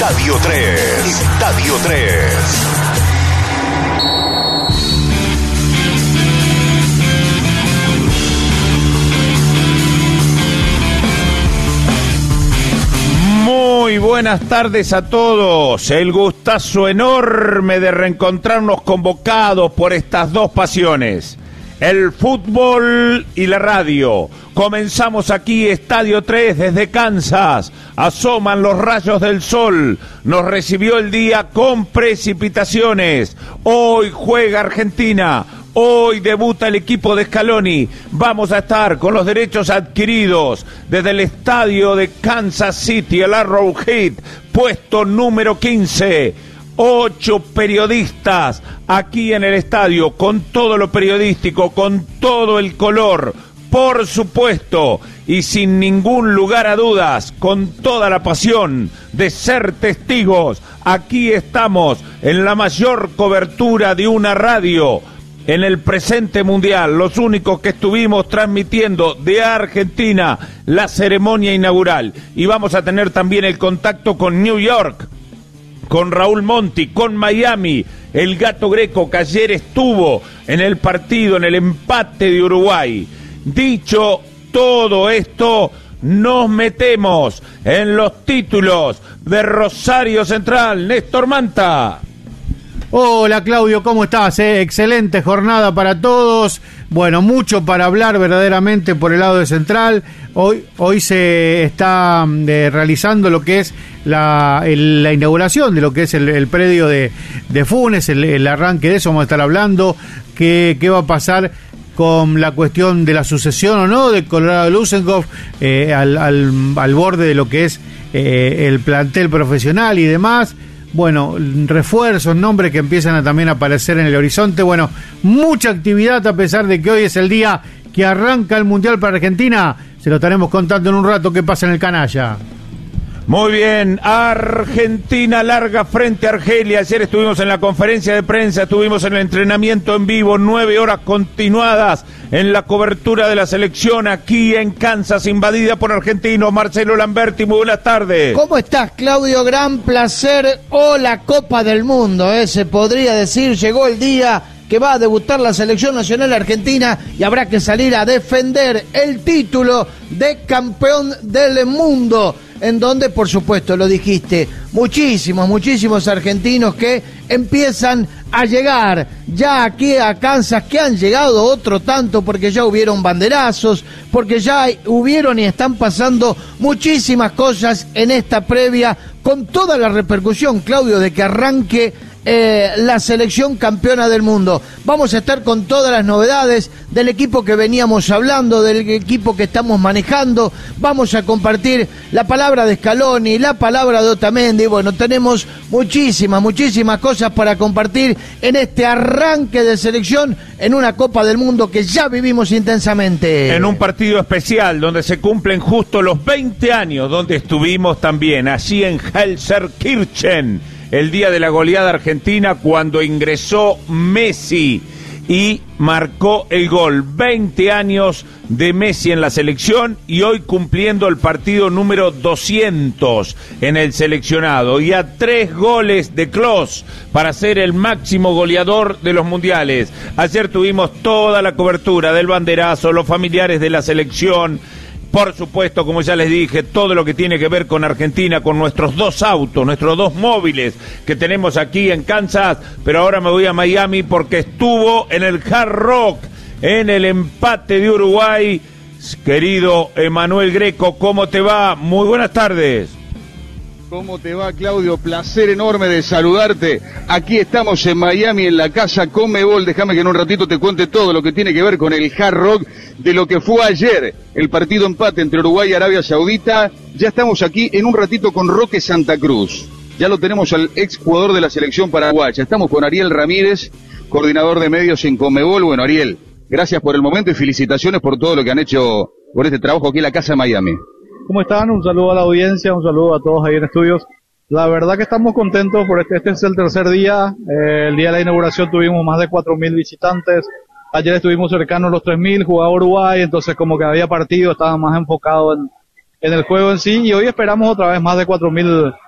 Estadio 3. Estadio 3. Muy buenas tardes a todos. El gustazo enorme de reencontrarnos convocados por estas dos pasiones, el fútbol y la radio. Comenzamos aquí Estadio 3 desde Kansas. Asoman los rayos del sol. Nos recibió el día con precipitaciones. Hoy juega Argentina. Hoy debuta el equipo de Scaloni. Vamos a estar con los derechos adquiridos desde el estadio de Kansas City, el Arrowhead, puesto número 15. 8 periodistas aquí en el estadio, con todo lo periodístico, con todo el color, por supuesto, y sin ningún lugar a dudas, con toda la pasión de ser testigos. Aquí estamos en la mayor cobertura de una radio en el presente mundial, los únicos que estuvimos transmitiendo de Argentina la ceremonia inaugural. Y vamos a tener también el contacto con New York, con Raúl Monti, con Miami, el Gato Greco que ayer estuvo en el partido, en el empate de Uruguay. Dicho todo esto, nos metemos en los títulos de Rosario Central. Néstor Manta. Hola Claudio, ¿cómo estás? Excelente jornada para todos. Bueno, mucho para hablar verdaderamente por el lado de Central. Hoy se está realizando lo que es la inauguración de lo que es el predio de Funes, el arranque de eso vamos a estar hablando. ¿Qué va a pasar con la cuestión de la sucesión o no de Colorado Lusenkopf al borde de lo que es el plantel profesional y demás? Bueno, refuerzos, nombres que empiezan a también aparecer en el horizonte. Bueno, mucha actividad a pesar de que hoy es el día que arranca el Mundial para Argentina. Se lo estaremos contando en un rato qué pasa en el canalla. Muy bien, Argentina larga frente a Argelia. Ayer estuvimos en la conferencia de prensa, estuvimos en el entrenamiento en vivo, 9 horas continuadas en la cobertura de la selección aquí en Kansas, invadida por argentinos. Marcelo Lamberti, muy buenas tardes. ¿Cómo estás, Claudio? Gran placer. La Copa del Mundo, se podría decir. Llegó el día que va a debutar la selección nacional argentina y habrá que salir a defender el título de campeón del mundo, en donde, por supuesto, lo dijiste, muchísimos argentinos que empiezan a llegar ya aquí a Kansas, que han llegado otro tanto, porque ya hubieron banderazos, porque ya hubieron y están pasando muchísimas cosas en esta previa, con toda la repercusión, Claudio, de que arranque la selección campeona del mundo. Vamos a estar con todas las novedades del equipo que veníamos hablando, del equipo que estamos manejando. Vamos a compartir la palabra de Scaloni, la palabra de Otamendi. Bueno, tenemos muchísimas cosas para compartir en este arranque de selección en una Copa del Mundo que ya vivimos intensamente. En un partido especial donde se cumplen justo los 20 años, donde estuvimos también allí en Gelsenkirchen, el día de la goleada argentina, cuando ingresó Messi y marcó el gol. 20 años de Messi en la selección y hoy cumpliendo el partido número 200 en el seleccionado. Y a 3 goles de Klose para ser el máximo goleador de los mundiales. Ayer tuvimos toda la cobertura del banderazo, los familiares de la selección. Por supuesto, como ya les dije, todo lo que tiene que ver con Argentina, con nuestros 2 autos, nuestros 2 móviles que tenemos aquí en Kansas, pero ahora me voy a Miami porque estuvo en el Hard Rock, en el empate de Uruguay. Querido Emanuel Greco, ¿cómo te va? Muy buenas tardes. ¿Cómo te va, Claudio? Placer enorme de saludarte. Aquí estamos en Miami, en la casa Conmebol. Déjame que en un ratito te cuente todo lo que tiene que ver con el Hard Rock, de lo que fue ayer el partido empate entre Uruguay y Arabia Saudita. Ya estamos aquí en un ratito con Roque Santa Cruz. Ya lo tenemos al ex jugador de la selección paraguaya. Estamos con Ariel Ramírez, coordinador de medios en Conmebol. Bueno, Ariel, gracias por el momento y felicitaciones por todo lo que han hecho por este trabajo aquí en la casa de Miami. ¿Cómo están? Un saludo a la audiencia, un saludo a todos ahí en estudios. La verdad que estamos contentos por este es el tercer día. El día de la inauguración tuvimos más de 4.000 visitantes. Ayer estuvimos cercanos a los 3.000, jugaba Uruguay, entonces como que había partido, estaba más enfocado en el juego en sí. Y hoy esperamos otra vez más de 4.000